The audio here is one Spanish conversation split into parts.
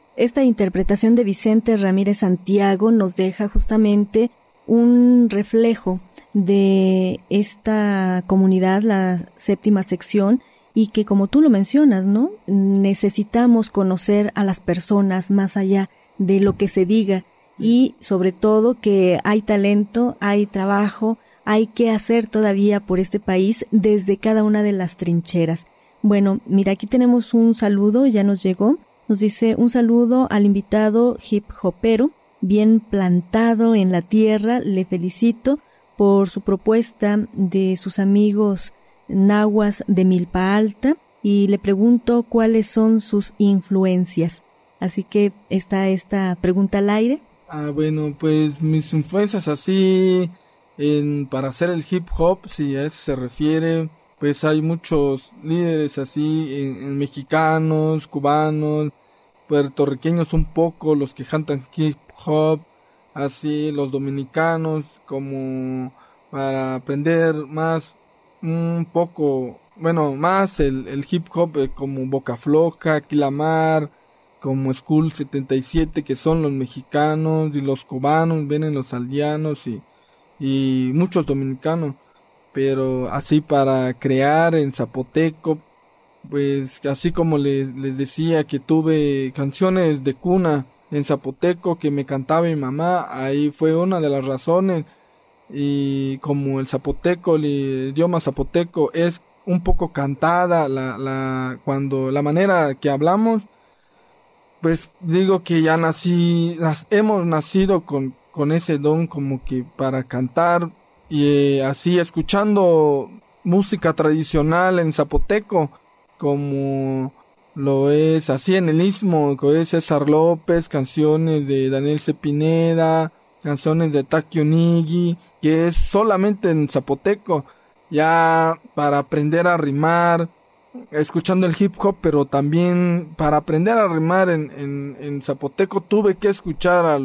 esta interpretación de Vicente Ramírez Santiago nos deja justamente un reflejo de esta comunidad, la séptima sección, y que como tú lo mencionas, ¿no? Necesitamos conocer a las personas más allá de lo que se diga y sobre todo que hay talento, hay trabajo, hay que hacer todavía por este país desde cada una de las trincheras. Bueno, mira, aquí tenemos un saludo, ya nos llegó. Nos dice un saludo al invitado hip hopero, bien plantado en la tierra. Le felicito por su propuesta de sus amigos nahuas de Milpa Alta y le pregunto cuáles son sus influencias. Así que está esta pregunta al aire. Bueno, pues mis influencias así para hacer el hip hop, si a eso se refiere, pues hay muchos líderes así en mexicanos, cubanos, puertorriqueños un poco, los que cantan hip hop, así los dominicanos, como para aprender más un poco, bueno, más el hip hop, como Boca Floja, Quilamar, como School 77, que son los mexicanos, y los cubanos, vienen los aldeanos y muchos dominicanos, pero así para crear en zapoteco, pues así como les decía que tuve canciones de cuna en zapoteco que me cantaba mi mamá, ahí fue una de las razones. Y como el zapoteco, el idioma zapoteco es un poco cantada, cuando la manera que hablamos, pues digo que ya hemos nacido con ese don como que para cantar y así escuchando música tradicional en zapoteco, como lo es así en el Istmo, que es César López, canciones de Daniel Cepineda, canciones de Taki Onigi, que es solamente en zapoteco, ya para aprender a rimar, escuchando el hip hop, pero también para aprender a rimar en zapoteco tuve que escuchar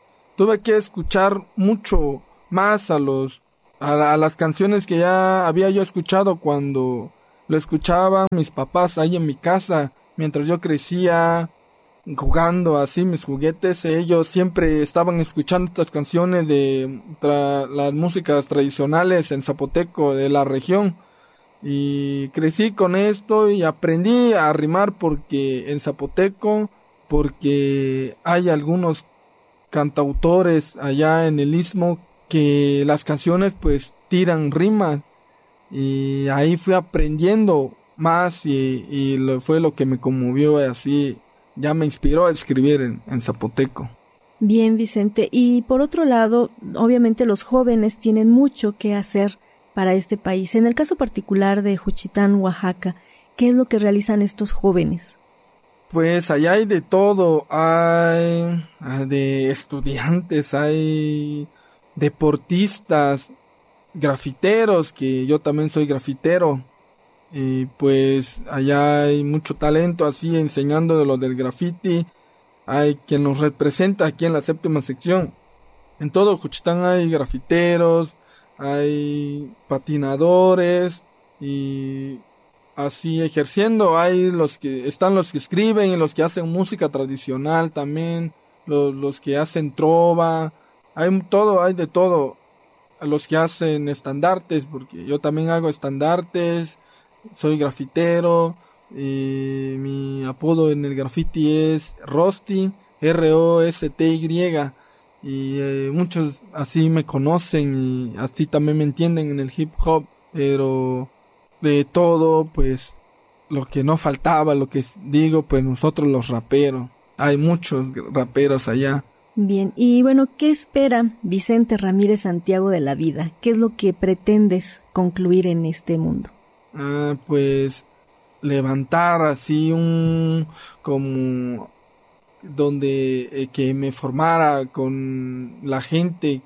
mucho más a las canciones que ya había yo escuchado cuando lo escuchaban mis papás ahí en mi casa, mientras yo crecía jugando así mis juguetes. Ellos siempre estaban escuchando estas canciones de las músicas tradicionales en zapoteco de la región, y crecí con esto y aprendí a rimar porque en zapoteco, porque hay algunos cantautores allá en el Istmo que las canciones pues tiran rimas, y ahí fui aprendiendo más y fue lo que me conmovió, así ya me inspiró a escribir en zapoteco. Bien, Vicente. Y por otro lado, obviamente los jóvenes tienen mucho que hacer para este país. En el caso particular de Juchitán, Oaxaca, ¿qué es lo que realizan estos jóvenes? Pues allá hay de todo, hay de estudiantes, hay deportistas, grafiteros, que yo también soy grafitero, y pues allá hay mucho talento así enseñando de lo del graffiti. Hay quien nos representa aquí en la séptima sección. En todo Juchitán hay grafiteros, hay patinadores y así ejerciendo. Hay los que escriben y los que hacen música tradicional también, los que hacen trova, hay de todo. Los que hacen estandartes, porque yo también hago estandartes, soy grafitero, y mi apodo en el graffiti es Rosty, Rosty, y muchos así me conocen y así también me entienden en el hip hop, pero de todo, pues lo que no faltaba, lo que digo, pues nosotros los raperos, hay muchos raperos allá. Bien, y bueno, ¿qué espera Vicente Ramírez Santiago de la vida? ¿Qué es lo que pretendes concluir en este mundo? Pues levantar así como donde que me formara con la gente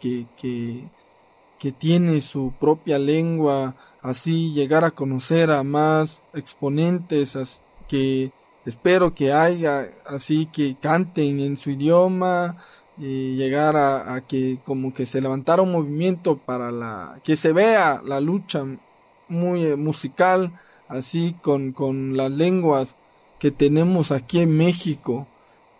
que tiene su propia lengua, así llegar a conocer a más exponentes, que espero que haya, así que canten en su idioma, y llegar a que como que se levantara un movimiento para que se vea la lucha muy musical, así con las lenguas que tenemos aquí en México,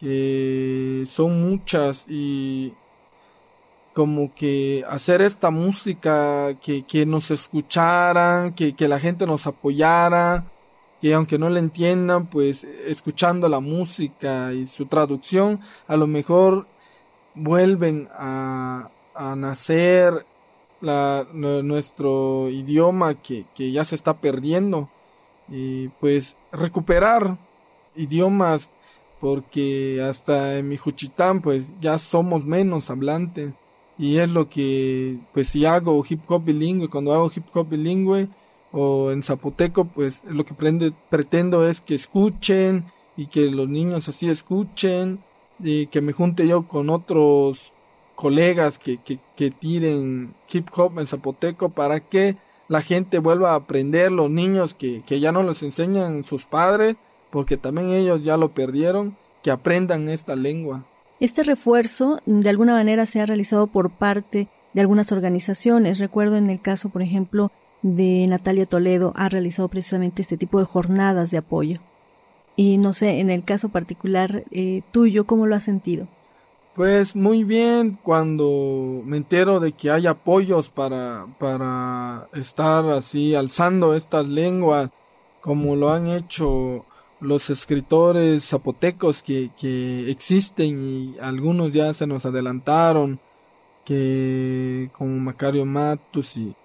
que son muchas, y como que hacer esta música, que nos escucharan, que la gente nos apoyara, que aunque no la entiendan, pues escuchando la música y su traducción, a lo mejor vuelven a nacer nuestro idioma que ya se está perdiendo, y pues recuperar idiomas, porque hasta en mi Juchitán pues ya somos menos hablantes, y es lo que pues si hago hip hop bilingüe, cuando hago hip hop bilingüe o en zapoteco, pues lo que pretendo es que escuchen, y que los niños así escuchen, y que me junte yo con otros colegas que tiren hip hop en zapoteco, para que la gente vuelva a aprender, los niños que ya no les enseñan sus padres, porque también ellos ya lo perdieron, que aprendan esta lengua. Este refuerzo de alguna manera se ha realizado por parte de algunas organizaciones. Recuerdo en el caso, por ejemplo, de Natalia Toledo, ha realizado precisamente este tipo de jornadas de apoyo. Y no sé, en el caso particular tuyo, ¿cómo lo has sentido? Pues muy bien, cuando me entero de que hay apoyos para estar así alzando estas lenguas, como lo han hecho los escritores zapotecos que existen, y algunos ya se nos adelantaron, que como Macario Matus, y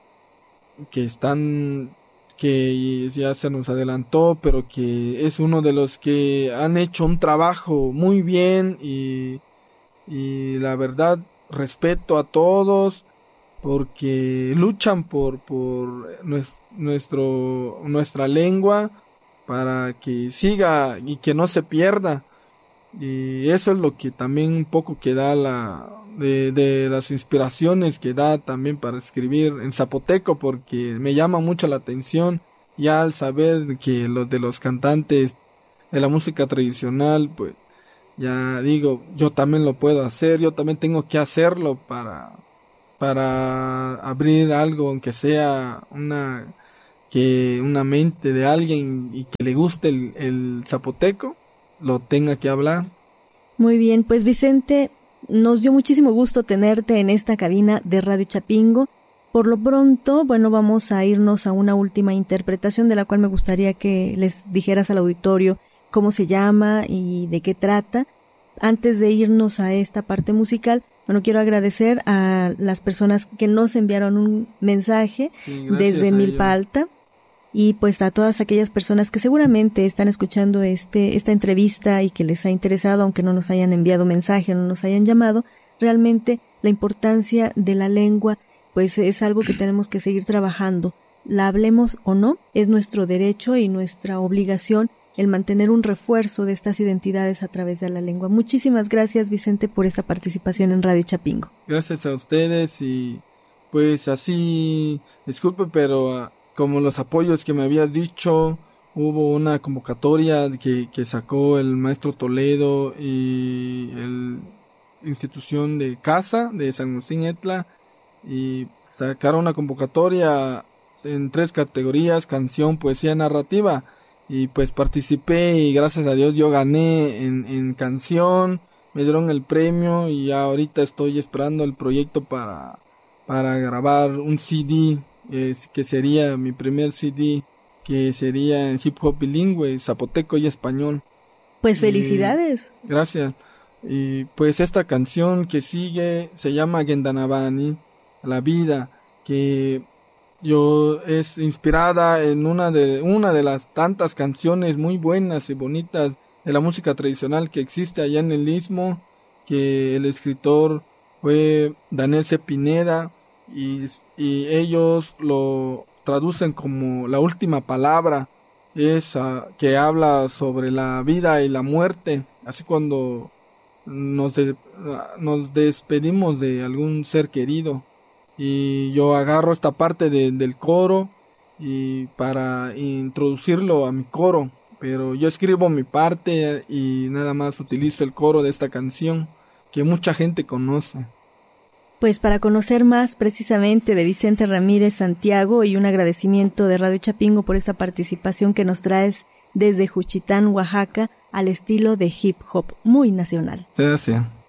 que ya se nos adelantó, pero que es uno de los que han hecho un trabajo muy bien, y la verdad respeto a todos, porque luchan por nuestra lengua, para que siga y que no se pierda. Y eso es lo que también un poco que da de las inspiraciones que da también para escribir en zapoteco, porque me llama mucho la atención ya al saber que los cantantes de la música tradicional, pues ya digo, yo también lo puedo hacer, yo también tengo que hacerlo para abrir algo, aunque sea una mente de alguien, y que le guste el zapoteco, lo tenga que hablar. Muy bien, pues Vicente, nos dio muchísimo gusto tenerte en esta cabina de Radio Chapingo. Por lo pronto, bueno, vamos a irnos a una última interpretación, de la cual me gustaría que les dijeras al auditorio cómo se llama y de qué trata. Antes de irnos a esta parte musical, bueno, quiero agradecer a las personas que nos enviaron un mensaje desde Milpa Alta, y pues a todas aquellas personas que seguramente están escuchando esta entrevista y que les ha interesado, aunque no nos hayan enviado mensaje o no nos hayan llamado. Realmente la importancia de la lengua pues es algo que tenemos que seguir trabajando. La hablemos o no, es nuestro derecho y nuestra obligación el mantener un refuerzo de estas identidades a través de la lengua. Muchísimas gracias, Vicente, por esta participación en Radio Chapingo. Gracias a ustedes, y pues así, disculpe, pero como los apoyos que me habías dicho, hubo una convocatoria que sacó el maestro Toledo y el institución de Casa de San Agustín Etla, y sacaron una convocatoria en 3 categorías: canción, poesía, narrativa, y pues participé, y gracias a Dios yo gané en canción, me dieron el premio, y ya ahorita estoy esperando el proyecto para grabar un CD, que sería mi primer CD, que sería en hip hop bilingüe, zapoteco y español. Pues felicidades. Gracias. Y pues esta canción que sigue se llama Gendanabani, la vida, que es inspirada en una de las tantas canciones muy buenas y bonitas de la música tradicional que existe allá en el Istmo, que el escritor fue Daniel C. Pineda, y ellos lo traducen como la última palabra, que habla sobre la vida y la muerte, así cuando nos despedimos de algún ser querido. Y yo agarro esta parte del coro y para introducirlo a mi coro, pero yo escribo mi parte y nada más utilizo el coro de esta canción que mucha gente conoce. Pues para conocer más precisamente de Vicente Ramírez Santiago, y un agradecimiento de Radio Chapingo por esta participación que nos traes desde Juchitán, Oaxaca, al estilo de hip hop muy nacional. Gracias.